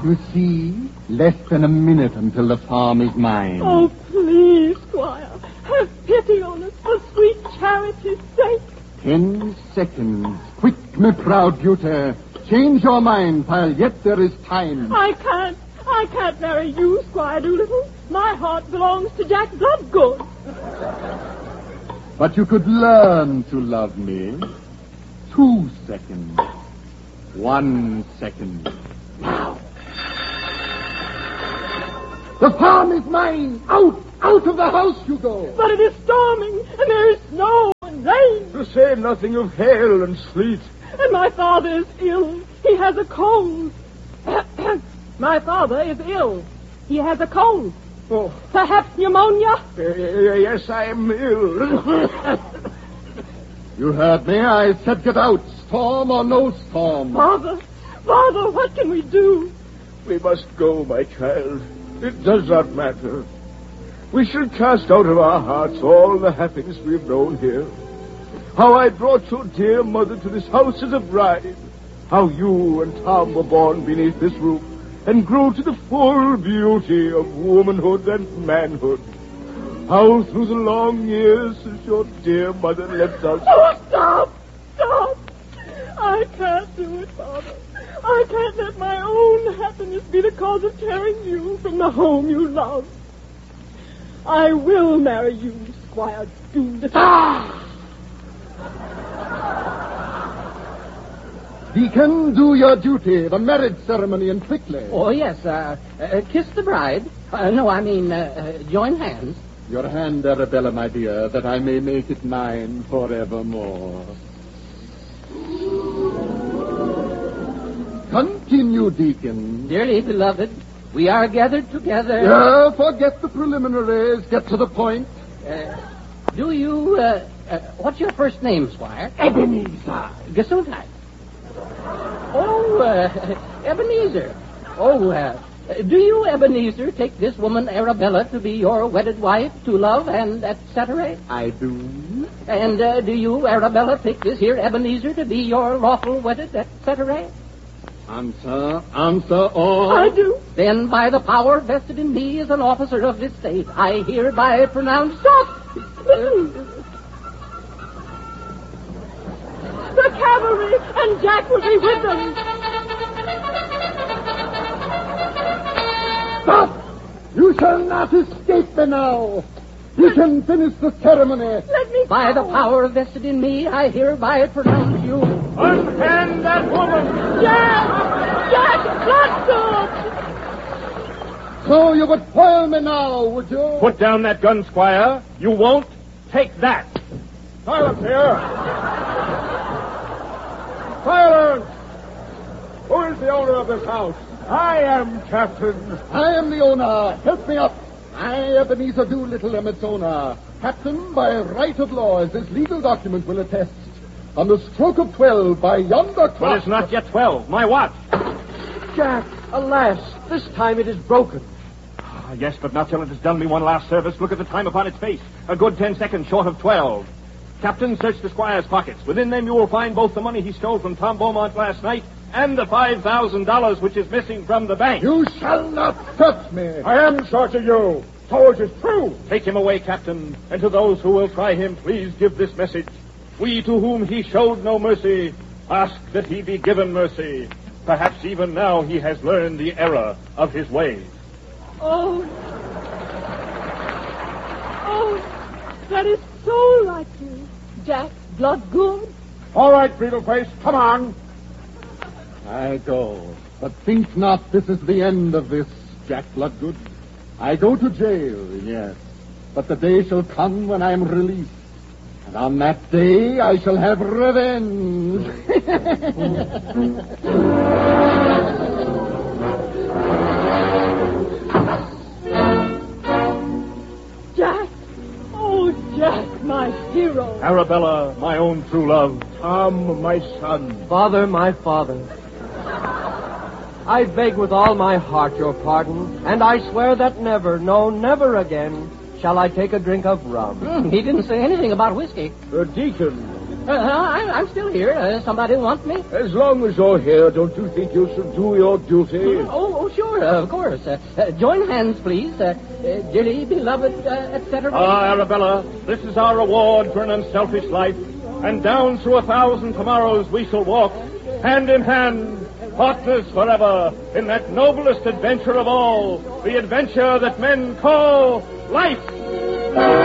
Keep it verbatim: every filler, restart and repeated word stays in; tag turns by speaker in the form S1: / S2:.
S1: You see, less than a minute until the farm is mine.
S2: Oh, please, Squire, have pity on us for sweet charity's sake.
S1: Ten seconds. Quick, my proud beauty. Change your mind while yet there is time.
S2: I can't. I can't marry you, Squire Doolittle. My heart belongs to Jack Bloodgood.
S1: But you could learn to love me. Two seconds. One second. Now. The farm is mine. Out, out of the house you go.
S2: But it is storming, and there is snow and rain.
S3: To say nothing of hail and sleet.
S2: And my father is ill. He has a cold. My father is ill. He has a cold.
S3: Oh.
S2: Perhaps pneumonia?
S3: Uh, yes, I am ill.
S1: You heard me. I said get out. Storm or no storm.
S2: Father, Father, what can we do?
S3: We must go, my child. It does not matter. We shall cast out of our hearts all the happiness we have known here. How I brought your dear mother to this house as a bride. How you and Tom were born beneath this roof and grew to the full beauty of womanhood and manhood. How through the long years since your dear mother left us...
S2: Oh, stop! Stop! I can't do it, Father. I can't let my own happiness be the cause of tearing you from the home you love. I will marry you, Squire Doolittle.
S1: Ah! Deacon, do your duty, the marriage ceremony, and quickly.
S4: Oh, yes, uh, uh kiss the bride. Uh, no, I mean, uh, uh, join hands.
S1: Your hand, Arabella, my dear, that I may make it mine forevermore. Continue, Deacon.
S4: Dearly beloved, we are gathered together.
S1: Yeah, forget the preliminaries. Get to the point.
S4: Uh, do you, uh, uh, what's your first name, Squire?
S1: Ebenezer.
S4: Gesundheit. Oh, uh, Ebenezer. Oh, uh, do you, Ebenezer, take this woman, Arabella, to be your wedded wife, to love, and et cetera?
S1: I do.
S4: And uh, do you, Arabella, take this here Ebenezer to be your lawful wedded, et cetera?
S1: Answer, answer all.
S2: I do.
S4: Then, by the power vested in me as an officer of this state, I hereby pronounce...
S2: Stop! Listen. The cavalry, and Jack will be with them.
S1: Stop! You shall not escape me now. You can finish the ceremony.
S2: Let me
S4: By
S2: go.
S4: the power vested in me, I hereby pronounce you...
S3: Unhand that woman!
S2: Jack! Jack Bloodgood!
S1: So you would foil me now, would you?
S3: Put down that gun, Squire. You won't. Take that. Silence here. Silence! Who is the owner of this house? I am, Captain.
S1: I am the owner. Help me up. I, Ebenezer Doolittle, am its owner. Captain, by right of law, as this legal document will attest. On the stroke of twelve, by yonder clock...
S3: But it's not yet twelve. My watch.
S5: Jack, alas, this time it is broken.
S3: Ah, yes, but not till it has done me one last service. Look at the time upon its face. A good ten seconds short of twelve. Captain, search the squire's pockets. Within them you will find both the money he stole from Tom Beaumont last night and the five thousand dollars which is missing from the bank.
S1: You shall not touch me.
S3: I am searching you. So it is true. Take him away, Captain. And to those who will try him, please give this message. We to whom he showed no mercy, ask that he be given mercy. Perhaps even now he has learned the error of his ways.
S2: Oh. Oh, that is so like you, Jack Bloodgood.
S3: All right, Friedel-Face, come on.
S1: I go. But think not this is the end of this, Jack Bloodgood. I go to jail, yes. But the day shall come when I am released. And on that day, I shall have revenge.
S2: Jack! Oh, Jack, my hero.
S3: Arabella, my own true love. Tom, my son.
S5: Father, my father. I beg with all my heart your pardon, and I swear that never, no, never again, shall I take a drink of rum.
S4: Hmm, he didn't say anything about whiskey.
S3: Uh, Deacon,
S4: Uh, I, I'm still here. Uh, somebody want me?
S3: as long as you're here, don't you think you should do your duty?
S4: Oh, oh, sure. sure, of course. Uh, uh, join hands, please. Uh, uh, dearly beloved, uh, et cetera.
S6: Ah, Arabella, this is our reward for an unselfish life. And down through a thousand tomorrows we shall walk, hand in hand, partners forever, in that noblest adventure of all, the adventure that men call life.